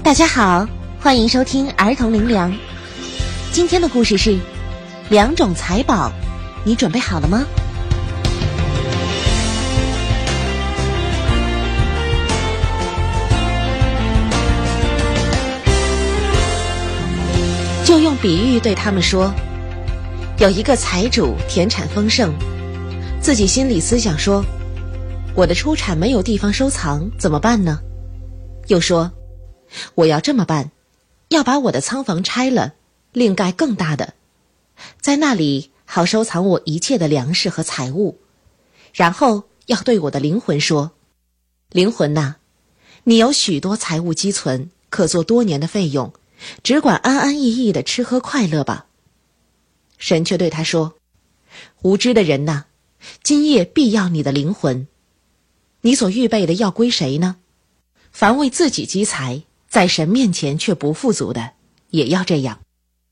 大家好，欢迎收听儿童灵粮。今天的故事是2种财宝，你准备好了吗？就用比喻对他们说，有一个财主田产丰盛，自己心里思想说，我的出产没有地方收藏，怎么办呢？又说，我要这么办，要把我的仓房拆了，另盖更大的，在那里好收藏我一切的粮食和财物。然后要对我的灵魂说，灵魂哪，你有许多财物积存，可做多年的费用，只管安安逸逸地吃喝快乐吧。神却对他说，无知的人哪，今夜必要你的灵魂，你所预备的要归谁呢？凡为自己积财，在神面前却不富足的，也要这样。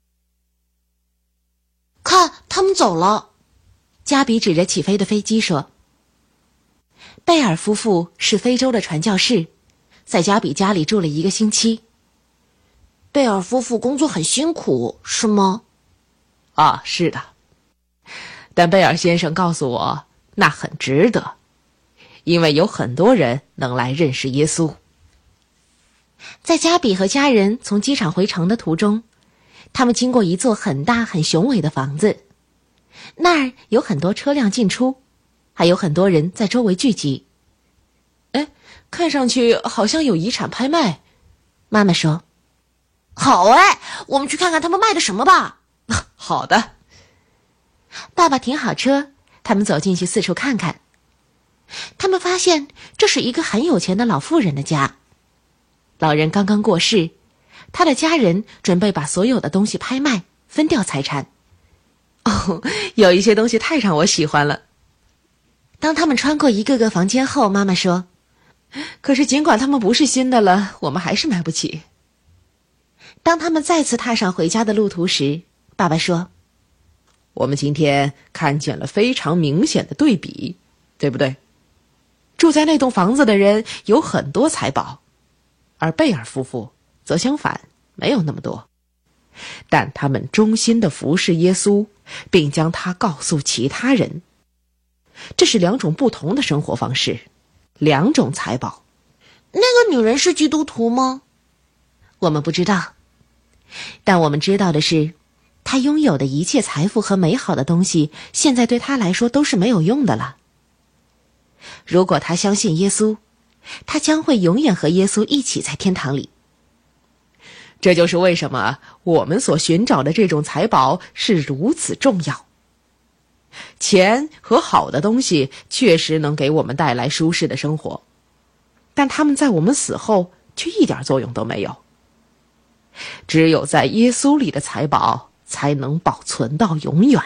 看，他们走了。加比指着起飞的飞机说。贝尔夫妇是非洲的传教士，在加比家里住了1个星期。贝尔夫妇工作很辛苦，是吗？ 啊，是的。但贝尔先生告诉我，那很值得，因为有很多人能来认识耶稣。 在加比和家人从机场回城的途中，他们经过一座很大很雄伟的房子，那儿有很多车辆进出，还有很多人在周围聚集。 看上去好像有遗产拍卖。 妈妈说，好我们去看看他们卖的什么吧。 好的。 爸爸停好车，他们走进去四处看看。他们发现这是一个很有钱的老妇人的家。老人刚刚过世，他的家人准备把所有的东西拍卖，分掉财产。 有一些东西太让我喜欢了。 当他们穿过一个个房间后，妈妈说， 可是尽管他们不是新的了，我们还是买不起。 当他们再次踏上回家的路途时，爸爸说， 我们今天看见了非常明显的对比，对不对？住在那栋房子的人有很多财宝，而贝尔夫妇则相反，没有那么多。但他们忠心地服侍耶稣，并将他告诉其他人。这是2种不同的生活方式，2种财宝。 那个女人是基督徒吗？我们不知道，但我们知道的是，她拥有的一切财富和美好的东西，现在对她来说都是没有用的了。如果她相信耶稣，她将会永远和耶稣一起在天堂里。 这就是为什么我们所寻找的这种财宝是如此重要。钱和好的东西确实能给我们带来舒适的生活，但它们在我们死后却一点作用都没有。只有在耶稣里的财宝才能保存到永远。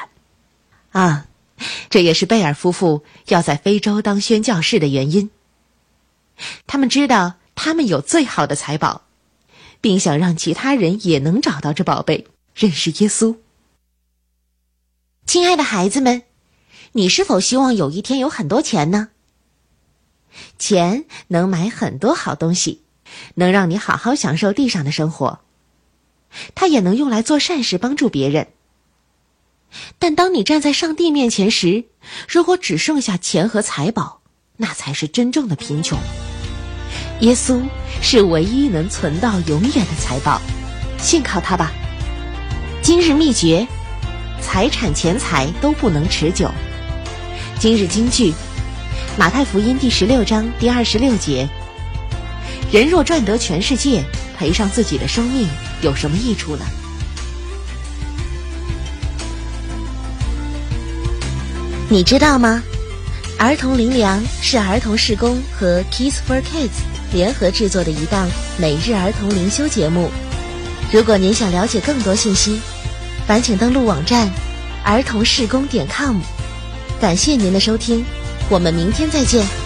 这也是贝尔夫妇要在非洲当宣教士的原因。他们知道他们有最好的财宝，并想让其他人也能找到这宝贝，认识耶稣。亲爱的孩子们，你是否希望有一天有很多钱呢？钱能买很多好东西，能让你好好享受地上的生活。它也能用来做善事，帮助别人。但当你站在上帝面前时，如果只剩下钱和财宝，那才是真正的贫穷。耶稣是唯一能存到永远的财宝，信靠他吧。今日秘诀，财产钱财都不能持久。今日金句，马太福音第16章第26节，人若赚得全世界，赔上自己的生命，有什么益处呢？你知道吗？儿童灵粮是儿童事工和 Kids for Kids 联合制作的一档每日儿童灵修节目。如果您想了解更多信息，烦请登录网站儿童事工.com。感谢您的收听，我们明天再见。